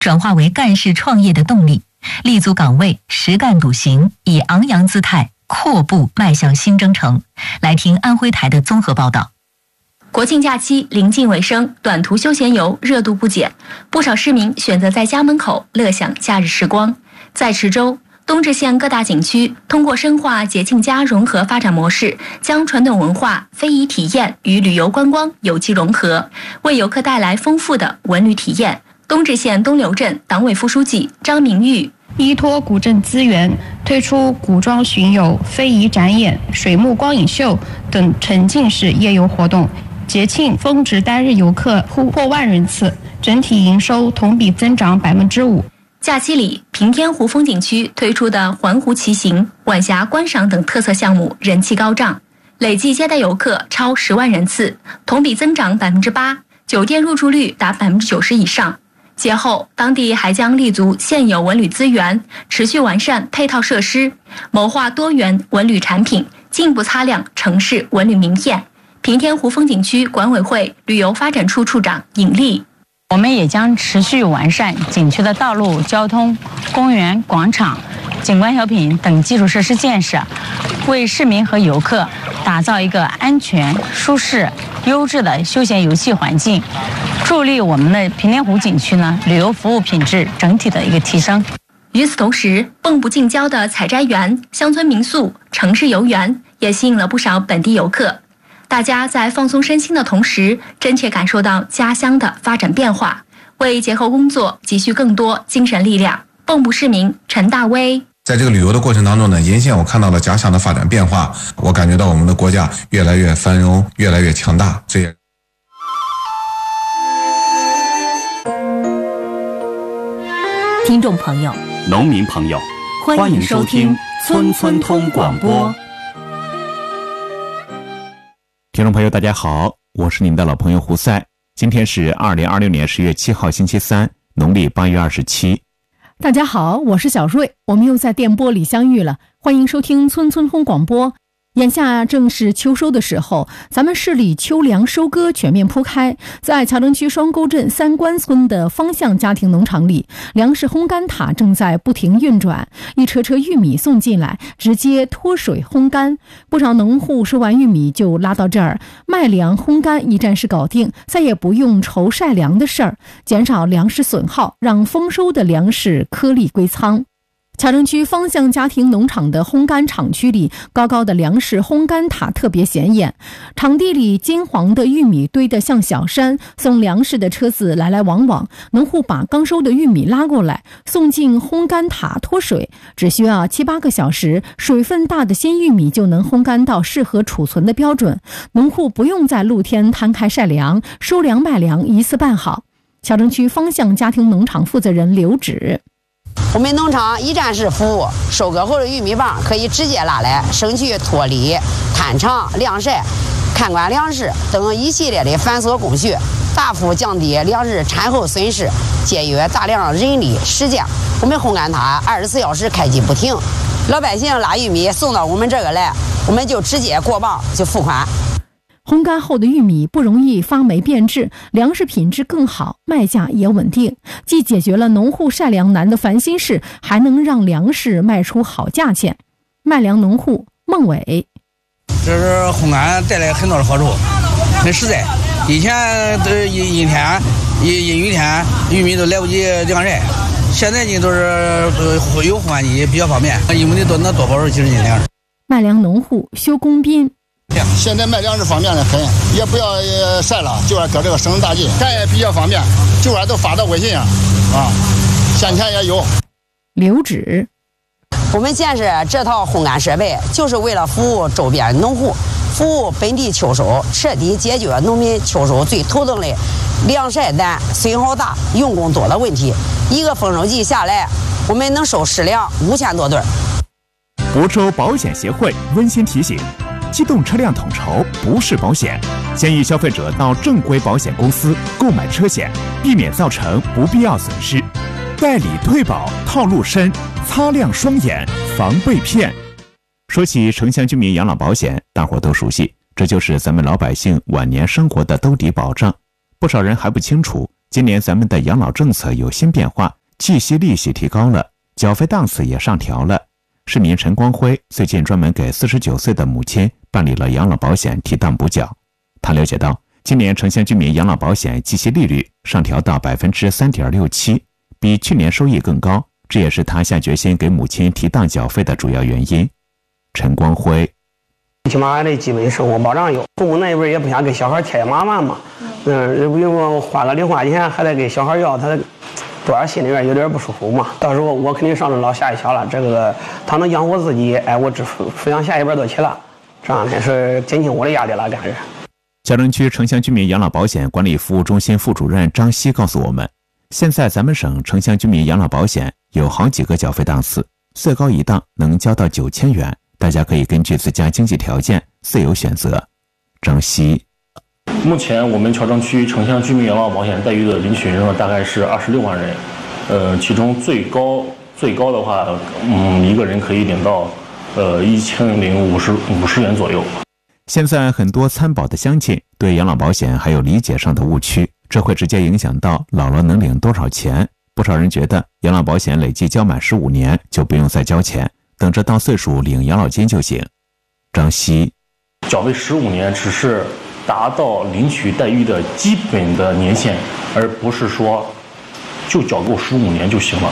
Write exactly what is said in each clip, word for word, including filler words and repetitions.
转化为干事创业的动力，立足岗位，实干笃行，以昂扬姿态阔步迈向新征程。来听安徽台的综合报道。国庆假期临近尾声，短途休闲游热度不减，不少市民选择在家门口乐享假日时光。在池州，东至县各大景区通过深化节庆加融合发展模式，将传统文化、非遗体验与旅游观光有机融合，为游客带来丰富的文旅体验。东至县东流镇党委副书记张明玉依托古镇资源，推出古装巡游、非遗展演、水幕光影秀等沉浸式夜游活动。节庆峰值单日游客突破万人次，整体营收同比增长百分之五。 假期里，平天湖风景区推出的环湖骑行、晚霞观赏等特色项目人气高涨，累计接待游客超十万人次，同比增长百分之八，酒店入住率达百分之九十以上。节后，当地还将立足现有文旅资源，持续完善配套设施，谋划多元文旅产品，进一步擦亮城市文旅名片。平天湖风景区管委会旅游发展处处长尹丽， 我们也将持续完善景区的道路交通、公园、广场、景观小品等基础设施建设，为市民和游客打造一个安全、舒适、优质的休闲游戏环境，助力我们的平天湖景区呢旅游服务品质整体的一个提升。 与此同时，蚌埠近郊的采摘园、乡村民宿、城市游园也吸引了不少本地游客。大家在放松身心的同时，真切感受到家乡的发展变化，为节后工作积蓄更多精神力量。蚌埠市民陈大威， 在这个旅游的过程当中呢，沿线我看到了家乡的发展变化，我感觉到我们的国家越来越繁荣，越来越强大。这也听众朋友、 农民朋友，欢迎收听村村通广播。听众朋友大家好，我是你们的老朋友胡塞。今天是二零二六年十月七号星期三，农历八月二十七。 大家好，我是小瑞，我们又在电波里相遇了，欢迎收听村村通广播。眼下正是秋收的时候，咱们市里秋粮收割全面铺开。在桥城区双沟镇三关村的方向家庭农场里，粮食烘干塔正在不停运转，一车车玉米送进来，直接脱水烘干。不少农户收完玉米就拉到这儿，麦粮烘干一站式搞定，再也不用愁晒粮的事儿，减少粮食损耗，让丰收的粮食颗粒归仓。桥城区方向家庭农场的烘干厂区里，高高的粮食烘干塔特别显眼。场地里金黄的玉米堆得像小山，送粮食的车子来来往往。农户把刚收的玉米拉过来，送进烘干塔脱水，只需要七八个小时，水分大的鲜玉米就能烘干到适合储存的标准。农户不用在露天摊开晒粮，收粮卖粮一次办好。桥城区方向家庭农场负责人刘芷， 我们农场一站式服务，收割后的玉米棒可以直接拉来，省去脱离、摊场、晾晒、看管粮食等一系列的繁琐工序，大幅降低粮食产后损失，节约大量人力时间。我们烘干塔二十四小时开机不停，老百姓拉玉米送到我们这个来，我们就直接过磅就付款。 烘干后的玉米不容易发霉变质，粮食品质更好，卖价也稳定，既解决了农户晒粮难的烦心事，还能让粮食卖出好价钱。卖粮农户孟伟， 这是烘干带来很多的好处，很实在。以前都是阴阴天、阴阴雨天，玉米都来不及晾晒，现在呢都是有烘干机比较方便，因为你都能多保持几十斤粮食。 卖粮农户修公斌， 现在卖粮食方便的很，也不要晒了，就要搁这个省大劲，咱也比较方便，就俺都发到微信上啊，现钱也有。 刘芷， 我们建设这套烘干设备，就是为了服务周边农户，服务本地秋收，彻底解决农民秋收最头疼的晾晒难、损耗大、用工多的问题。一个丰收季下来，我们能收湿粮五千多吨。 亳州保险协会温馨提醒：机动车辆统筹不是保险，建议消费者到正规保险公司购买车险，避免造成不必要损失。代理退保套路深，擦亮双眼防被骗。说起城乡居民养老保险，大伙都熟悉，这就是咱们老百姓晚年生活的兜底保障。不少人还不清楚， 今年咱们的养老政策有新变化，计息利息提高了，缴费档次也上调了。市民陈光辉最近专门给四十九岁的母亲办理了养老保险提档补缴。他了解到，今年城乡居民养老保险计息利率上调到 百分之三点六七， 比去年收益更高，这也是他下决心给母亲提档缴费的主要原因。陈光辉， 起码俺的基本生活保障有，父母那一辈也不想给小孩添麻烦嘛，嗯，比如说花个零花钱还得给小孩要，他多少心里面有点不舒服嘛。到时候我肯定上了老下一小了，这个他能养活自己，哎，我只抚养下一辈都起了，这样的是减轻我的压力了，干是。 小城区城乡居民养老保险管理服务中心副主任张希告诉我们，现在咱们省城乡居民养老保险有好几个缴费档次，最高一档能交到九千元，大家可以根据自家经济条件自由选择。张希， 目前我们谯城区城乡居民养老保险待遇的领取人数大概是二十六万人，呃，其中最高最高的话，嗯，一个人可以领到呃一千零五十五十元左右。 现在很多参保的乡亲对养老保险还有理解上的误区，这会直接影响到姥姥能领多少钱。不少人觉得养老保险累计交满十五年就不用再交钱，等着到岁数领养老金就行。张希， 缴费十五年只是达到领取待遇的基本的年限，而不是说就缴够十五年就行了。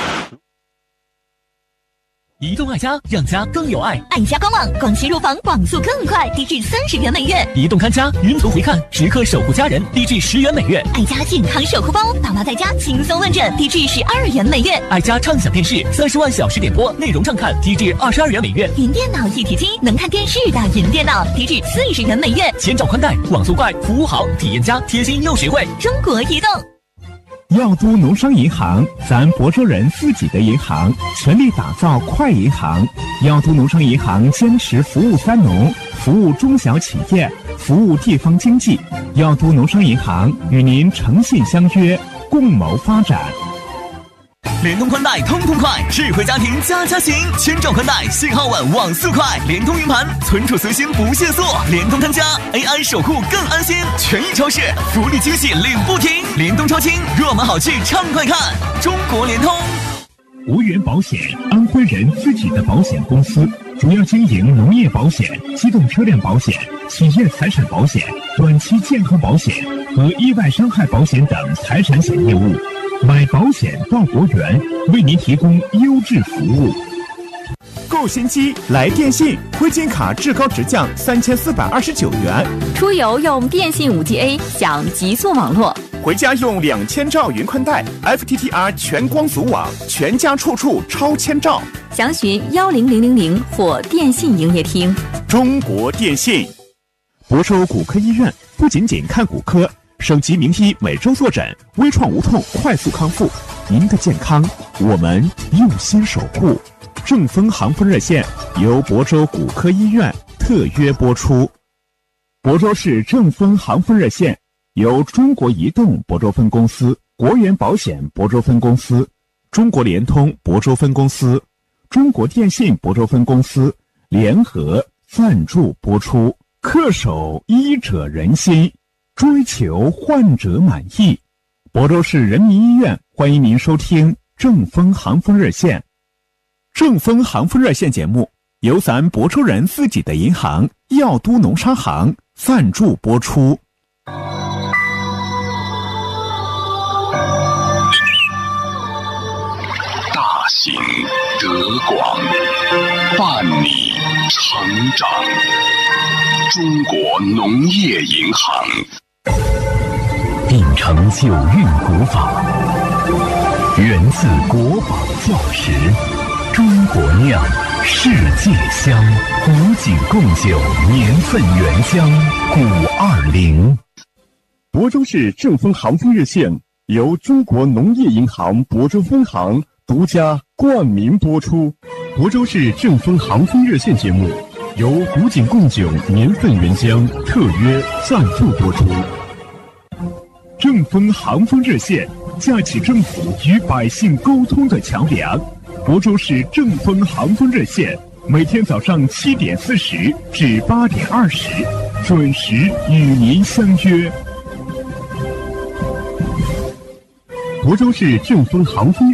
移动爱家，让家更有爱。 爱家官网，广西入房网速更快，低至三十元每月。 移动看家，云图回看，时刻守护家人，低至十元每月。 爱家健康守护包，爸妈在家轻松问诊，低至十二元每月。 爱家畅享电视，三十万小时点播，内容畅看，低至二十二元每月。 云电脑一体机，能看电视的云电脑，低至四十元每月。 千兆宽带，网速快，服务好，体验佳，贴心又实惠。 中国移动。 耀都农商银行，咱亳州人自己的银行，全力打造快银行。耀都农商银行坚持服务三农，服务中小企业，服务地方经济。耀都农商银行与您诚信相约，共谋发展。 联通宽带通通快，智慧家庭家家行，千兆宽带，信号稳，网速快，联通云盘，存储随心不限速，联通看家 A I 守护更安心，权益超市福利惊喜领不停，联通超轻，若买好去畅快看，中国联通。 无源保险，安徽人自己的保险公司，主要经营农业保险、机动车辆保险、企业财产保险、短期健康保险和意外伤害保险等财产险业务。买保险到国源，为您提供优质服务。购新机来电信，挥金卡至高直降三千四百二十九元。 出游用电信 五 G A 享极速网络， 回家用两千兆云宽带 F T T R 全光组网，全家处处超千兆。 详询幺零零零零或电信营业厅。 中国电信。亳州骨科医院不仅仅看骨科，省级名医每周坐诊，微创无痛，快速康复。您的健康，我们用心守护。正风航风热线由亳州骨科医院特约播出。亳州市正风航风热线由中国移动亳州分公司、国源保险亳州分公司、中国联通亳州分公司、中国电信亳州分公司联合赞助播出。恪守医者仁心，追求患者满意。亳州市人民医院欢迎您收听正风航风热线。正风航风热线节目由咱亳州人自己的银行耀都农商行赞助播出。 大行德广，伴你成长。中国农业银行秉承九韵古法，源自国宝教识，中国酿，世界香，古井贡酒，年份原香，古二零。 亳州市正风航风热线由中国农业银行亳州分行独家冠名播出。亳州市正风航风热线节目由古井贡酒年份原香特约赞助播出。正风航风热线架起政府与百姓沟通的桥梁。亳州市正风航风热线每天早上七点四十至八点二十准时与您相约。 亳州市正丰航风